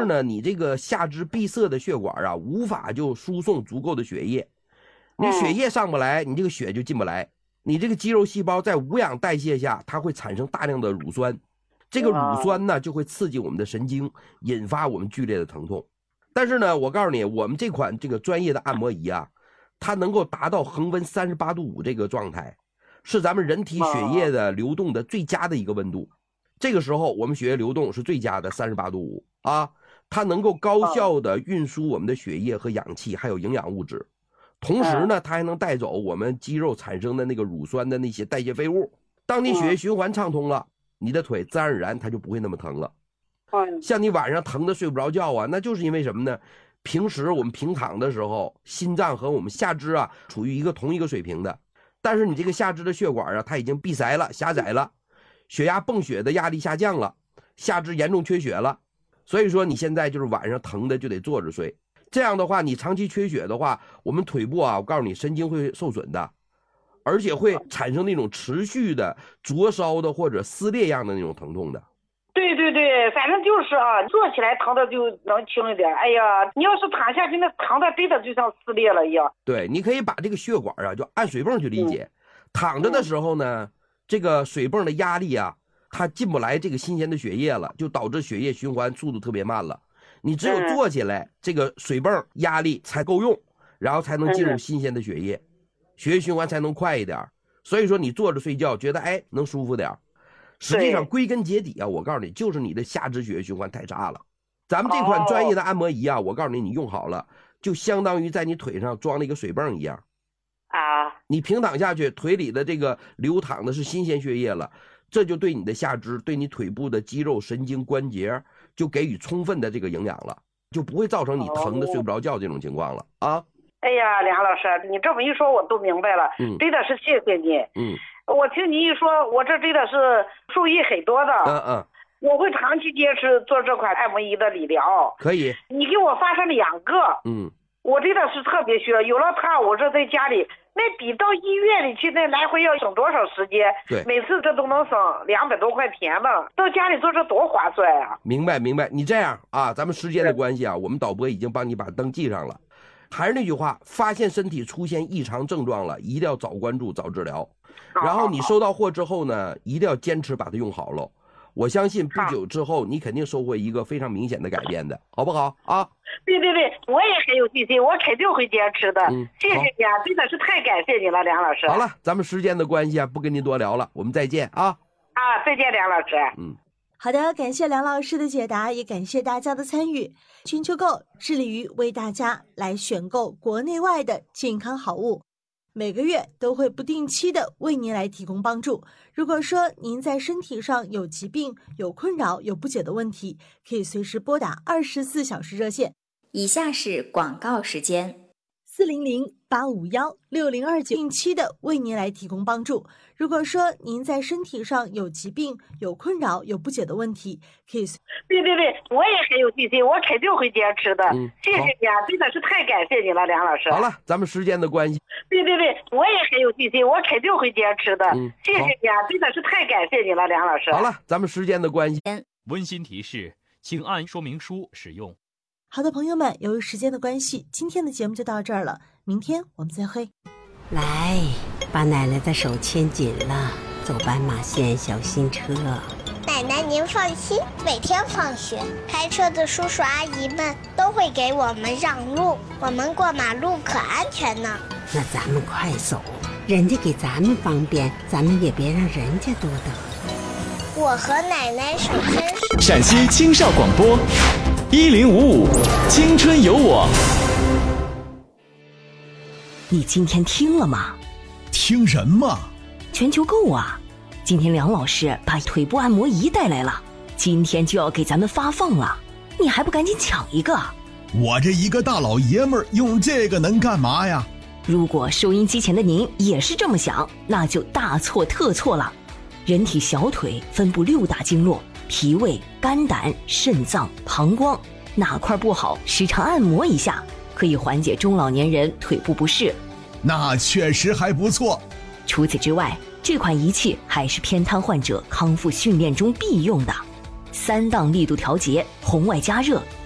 是呢，你这个下肢闭塞的血管啊，无法就输送足够的血液，你血液上不来，你这个血就进不来，你这个肌肉细胞在无氧代谢下，它会产生大量的乳酸，这个乳酸呢就会刺激我们的神经，引发我们剧烈的疼痛。但是呢，我告诉你，我们这款这个专业的按摩仪啊，它能够达到恒温38度5这个状态，是咱们人体血液的流动的最佳的一个温度。这个时候我们血液流动是最佳的38度5啊，它能够高效的运输我们的血液和氧气还有营养物质，同时呢它还能带走我们肌肉产生的那个乳酸的那些代谢废物。当你血液循环畅通了，你的腿自然而然它就不会那么疼了。像你晚上疼的睡不着觉啊，那就是因为什么呢？平时我们平躺的时候，心脏和我们下肢啊处于同一个水平的，但是你这个下肢的血管啊，它已经闭塞了、狭窄了，血压泵血的压力下降了，下肢严重缺血了，所以说你现在就是晚上疼的就得坐着睡。这样的话，你长期缺血的话，我们腿部啊，我告诉你，神经会受损的，而且会产生那种持续的灼烧的或者撕裂样的那种疼痛的。 对对对，反正就是啊，坐起来疼的就能轻一点。哎呀，你要是躺下去，那疼的真的就像撕裂了一样。 对，你可以把这个血管啊，就按水泵去理解。躺着的时候呢，这个水泵的压力啊，它进不来这个新鲜的血液了，就导致血液循环速度特别慢了。你只有坐起来，这个水泵压力才够用，然后才能进入新鲜的血液，血液循环才能快一点。所以说你坐着睡觉，觉得能舒服点。实际上归根结底啊，我告诉你，就是你的下肢血液循环太差了。咱们这款专业的按摩仪啊，我告诉你，你用好了，就相当于在你腿上装了一个水泵一样啊。 你平躺下去，腿里的这个流淌的是新鲜血液了，这就对你的下肢、对你腿部的肌肉、神经、关节就给予充分的这个营养了，就不会造成你疼的睡不着觉这种情况了啊。 哎呀，梁老师，你这么一说，我都明白了。真的是谢谢你。我听你一说，我这真的是受益很多的。我会长期坚持做这款按摩仪的理疗。 可以。 你给我发上2个。我真的是特别需要，有了它，我这在家里，那比到医院里去那来回要省多少时间？ 对， 每次这都能省200多块钱呢，到家里做这多划算啊！ 明白。你这样啊，咱们时间的关系啊，我们导播已经帮你把灯记上了。还是那句话，发现身体出现异常症状了，一定要早关注、早治疗。然后你收到货之后呢，一定要坚持把它用好了。我相信不久之后，你肯定收获一个非常明显的改变的，好不好啊？ 对，我也很有信心，我肯定会坚持的。谢谢你啊，真的是太感谢你了，梁老师。 好了，咱们时间的关系啊，不跟您多聊了，我们再见啊！ 再见，梁老师。 好的，感谢梁老师的解答，也感谢大家的参与。全球购致力于为大家来选购国内外的健康好物，每个月都会不定期的为您来提供帮助。如果说您在身体上有疾病、有困扰、有不解的问题，可以随时拨打24小时热线。 以下是广告时间。 400-851-6029，定期的为您来提供帮助。如果说您在身体上有疾病、有困扰、有不解的问题，可以。 对，我也很有信心，我肯定会坚持的。谢谢你啊，真的是太感谢你了，梁老师。 好了，咱们时间的关系。 对，我也很有信心，我肯定会坚持的。谢谢你啊，真的是太感谢你了，梁老师。 好了，咱们时间的关系。 温馨提示，请按说明书使用。 好的，朋友们，由于时间的关系，今天的节目就到这儿了，明天我们再会。 来，把奶奶的手牵紧了，走斑马线，小心车。 奶奶您放心，每天放学，开车的叔叔阿姨们都会给我们让路，我们过马路可安全呢。 那咱们快走，人家给咱们方便，咱们也别让人家多等。 我和奶奶手牵手。 陕西青少广播1055青春有我。 你今天听了吗？ 听什么？ 全球购啊！今天梁老师把腿部按摩仪带来了，今天就要给咱们发放了，你还不赶紧抢一个？ 我这一个大老爷们儿用这个能干嘛呀？ 如果收音机前的您也是这么想，那就大错特错了。人体小腿分布6大经络，脾胃、肝胆、肾脏、膀胱，哪块不好，时常按摩一下，可以缓解中老年人腿部不适。 那确实还不错。 除此之外，这款仪器还是偏瘫患者康复训练中必用的，3档力度调节，红外加热，